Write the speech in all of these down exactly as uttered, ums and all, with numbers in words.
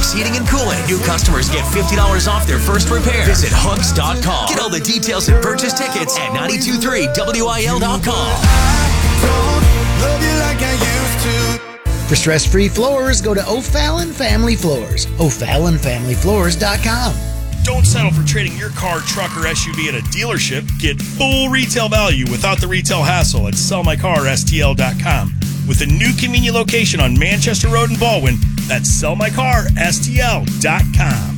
Hugs Heating and Cooling. New customers get fifty dollars off their first repair. Visit hugs dot com. Get all the details and purchase tickets at ninety-two point three W I L dot com. Love you like I used to. For stress-free floors, go to O'Fallon Family Floors. O'Fallon Family Floors dot com. Don't settle for trading your car, truck, or S U V at a dealership. Get full retail value without the retail hassle at sell my car S T L dot com. With a new convenient location on Manchester Road in Baldwin, that's sell my car S T L dot com.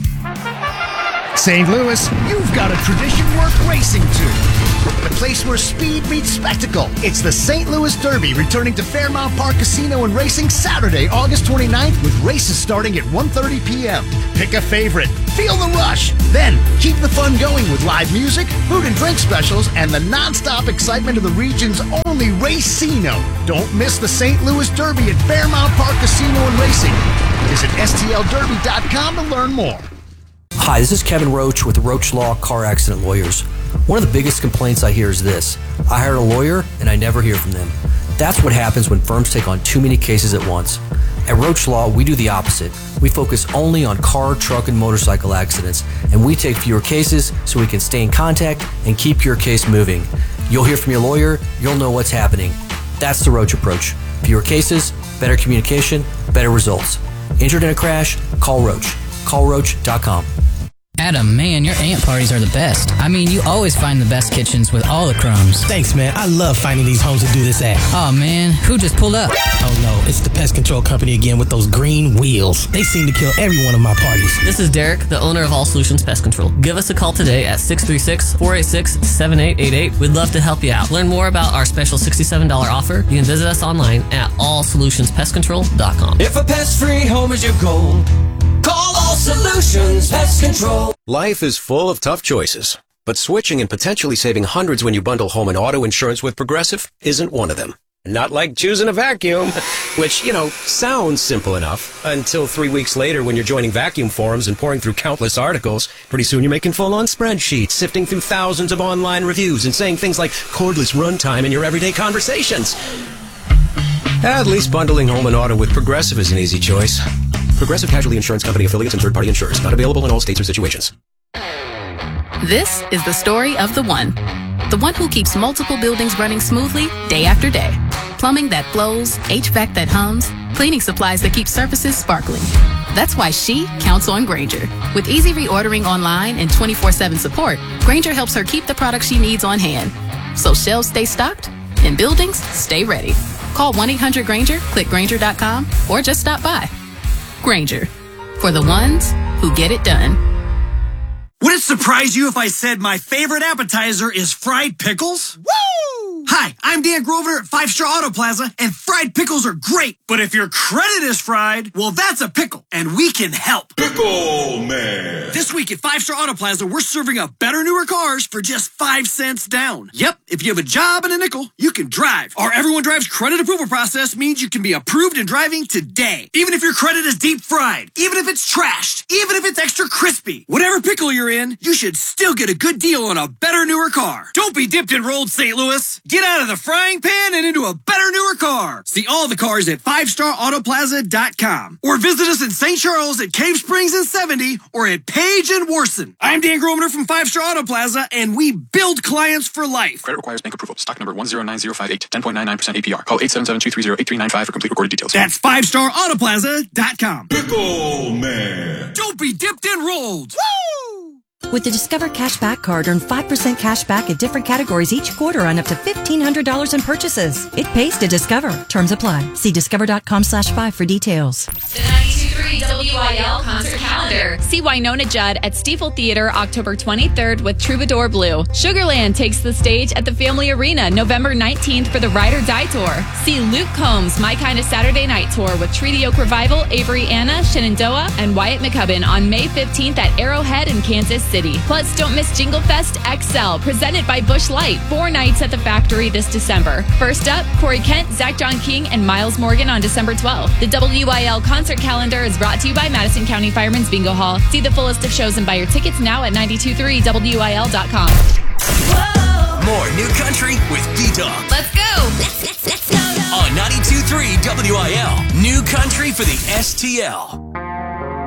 Saint Louis, you've got a tradition worth racing to. The place where speed meets spectacle. It's the Saint Louis Derby, returning to Fairmount Park Casino and Racing Saturday, August twenty-ninth, with races starting at one thirty p.m. Pick a favorite. Feel the rush. Then, keep the fun going with live music, food and drink specials, and the non-stop excitement of the region's only Racino. Don't miss the Saint Louis Derby at Fairmount Park Casino and Racing. Visit S T L derby dot com to learn more. Hi, this is Kevin Roach with Roach Law Car Accident Lawyers. One of the biggest complaints I hear is this: I hired a lawyer and I never hear from them. That's what happens when firms take on too many cases at once. At Roach Law, we do the opposite. We focus only on car, truck, and motorcycle accidents, and we take fewer cases so we can stay in contact and keep your case moving. You'll hear from your lawyer, you'll know what's happening. That's the Roach approach. Fewer cases, better communication, better results. Injured in a crash? Call Roach. call roach dot com. Adam, man, your aunt parties are the best. I mean, you always find the best kitchens with all the crumbs. Thanks, man. I love finding these homes to do this at. Oh, man, who just pulled up? Oh, no, it's the pest control company again with those green wheels. They seem to kill every one of my parties. This is Derek, the owner of All Solutions Pest Control. Give us a call today at six three six, four eight six, seven eight eight eight. We'd love to help you out. Learn more about our special sixty-seven dollars offer. You can visit us online at all solutions pest control dot com. If a pest-free home is your goal, call All Solutions Pest Control. Life is full of tough choices, but switching and potentially saving hundreds when you bundle home and auto insurance with Progressive isn't one of them. Not like choosing a vacuum, which, you know, sounds simple enough until three weeks later when you're joining vacuum forums and pouring through countless articles. Pretty soon you're making full-on spreadsheets, sifting through thousands of online reviews and saying things like cordless runtime in your everyday conversations. At least bundling home and auto with Progressive is an easy choice. Progressive Casualty Insurance Company affiliates and third-party insurers. Not available in all states or situations. This is the story of the one. The one who keeps multiple buildings running smoothly day after day. Plumbing that flows, H V A C that hums, cleaning supplies that keep surfaces sparkling. That's why she counts on Grainger. With easy reordering online and twenty-four seven support, Grainger helps her keep the products she needs on hand. So shelves stay stocked and buildings stay ready. Call one eight hundred Grainger, click Grainger dot com, or just stop by. Grainger, for the ones who get it done. Would it surprise you if I said my favorite appetizer is fried pickles? Woo! Hi, I'm Dan Grover at Five Star Auto Plaza, and fried pickles are great. But if your credit is fried, well, that's a pickle, and we can help. Pickle Man. This week at Five Star Auto Plaza, we're serving up better, newer cars for just five cents down. Yep, if you have a job and a nickel, you can drive. Our Everyone Drives credit approval process means you can be approved and driving today. Even if your credit is deep fried, even if it's trashed, even if it's extra crispy, whatever pickle you're in, you should still get a good deal on a better, newer car. Don't be dipped and rolled, Saint Louis. Get out of the frying pan and into a better, newer car. See all the cars at five star auto plaza dot com or visit us in Saint Charles at Cave Springs and seventy or at Page and Warson. I'm Dan Grosvenor from Five Star Auto Plaza, and we build clients for life. Credit requires bank approval. Stock number one zero nine zero five eight, ten point nine nine percent A P R. Call eight seven seven, two three zero, eight three nine five for complete recorded details. That's five star auto plaza dot com. Pickle Man. Don't be dipped and rolled. Woo! With the Discover Cashback Card, earn five percent cash back at different categories each quarter on up to fifteen hundred dollars in purchases. It pays to Discover. Terms apply. See discover dot com slash five for details. The ninety-two point three W I L concert calendar. See Wynonna Judd at Stiefel Theater October twenty-third with Troubadour Blue. Sugarland takes the stage at the Family Arena November nineteenth for the Ride or Die Tour. See Luke Combs' My Kind of Saturday Night Tour with Treaty Oak Revival, Avery Anna, Shenandoah, and Wyatt McCubbin on May fifteenth at Arrowhead in Kansas City. Plus, don't miss Jingle Fest X L, presented by Busch Light. Four nights at the factory this December. First up, Corey Kent, Zach John King, and Miles Morgan on December twelfth. The W I L concert calendar is brought to you by Madison County Fireman's Bingo Hall. See the full list of shows and buy your tickets now at ninety-two point three W I L dot com. Whoa. More New Country with D-Dog. Let's go. Let's, let's, let's go. On ninety-two point three W I L. New Country for the S T L.